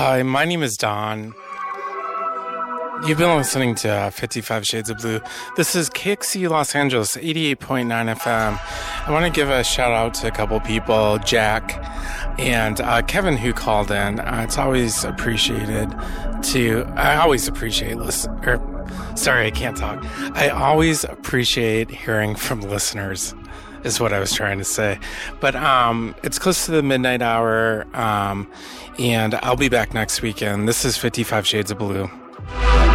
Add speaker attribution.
Speaker 1: Hi, my name is Don. You've been listening to 55 Shades of Blue. This is KXC Los Angeles, 88.9 FM. I want to give a shout out to a couple people, Jack and Kevin, who called in. It's always appreciated I always appreciate I can't talk. I always appreciate hearing from listeners, is what I was trying to say. But it's close to the midnight hour, and I'll be back next weekend. This is 55 Shades of Blue.